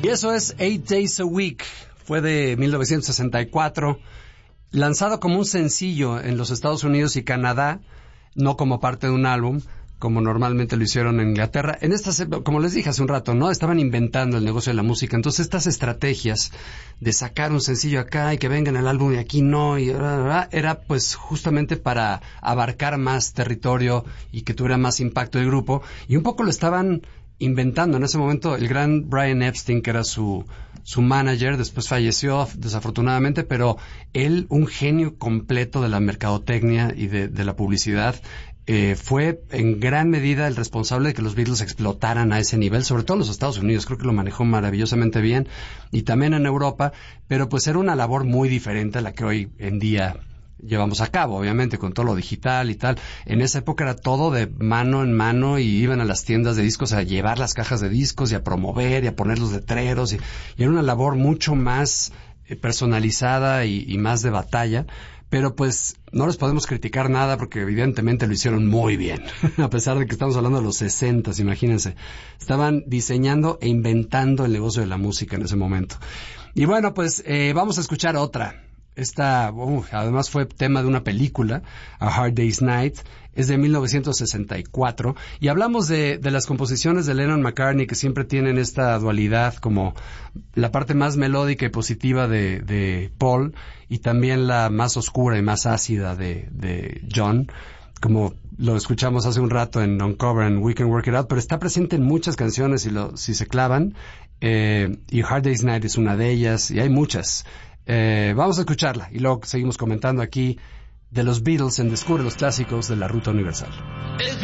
Y eso es 8 Days a Week. Fue de 1964, lanzado como un sencillo en los Estados Unidos y Canadá, no como parte de un álbum, como normalmente lo hicieron en Inglaterra. En estas, como les dije hace un rato, ¿no? Estaban inventando el negocio de la música. Entonces, estas estrategias de sacar un sencillo acá y que venga en el álbum y aquí no, y era pues justamente para abarcar más territorio y que tuviera más impacto el grupo. Y un poco lo estaban inventando. En ese momento, el gran Brian Epstein, que era su manager, después falleció desafortunadamente, pero él, un genio completo de la mercadotecnia y de la publicidad, fue en gran medida el responsable de que los Beatles explotaran a ese nivel, sobre todo en los Estados Unidos. Creo que lo manejó maravillosamente bien, y también en Europa, pero pues era una labor muy diferente a la que hoy en día llevamos a cabo, obviamente, con todo lo digital y tal. En esa época era todo de mano en mano y iban a las tiendas de discos a llevar las cajas de discos y a promover y a poner los letreros, y era una labor mucho más personalizada y más de batalla. Pero pues no les podemos criticar nada porque evidentemente lo hicieron muy bien, a pesar de que estamos hablando de los 60, imagínense. Estaban diseñando e inventando el negocio de la música en ese momento. Y bueno, pues vamos a escuchar otra. Esta, además fue tema de una película, A Hard Day's Night, es de 1964, y hablamos de las composiciones de Lennon-McCartney, que siempre tienen esta dualidad, como la parte más melódica y positiva de Paul, y también la más oscura y más ácida de John, como lo escuchamos hace un rato en Uncover and We Can Work It Out, pero está presente en muchas canciones si se clavan, y Hard Day's Night es una de ellas, y hay muchas. Vamos a escucharla y luego seguimos comentando aquí de los Beatles en Descubre los Clásicos de la Ruta Universal.